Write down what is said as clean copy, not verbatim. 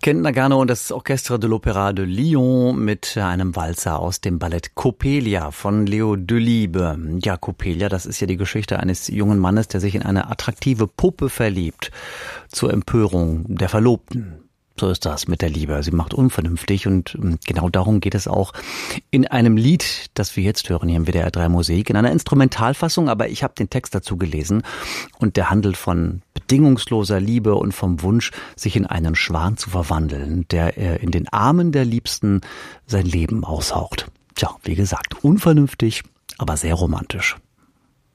Kennt Nagano und das Orchestre de l'Opéra de Lyon mit einem Walzer aus dem Ballett Coppelia von Leo Delibes. Ja, Coppelia, das ist ja die Geschichte eines jungen Mannes, der sich in eine attraktive Puppe verliebt, zur Empörung der Verlobten. So ist das mit der Liebe. Sie macht unvernünftig und genau darum geht es auch in einem Lied, das wir jetzt hören hier im WDR 3 Musik, in einer Instrumentalfassung, aber ich habe den Text dazu gelesen und der handelt von bedingungsloser Liebe und vom Wunsch, sich in einen Schwan zu verwandeln, der in den Armen der Liebsten sein Leben aushaucht. Tja, wie gesagt, unvernünftig, aber sehr romantisch.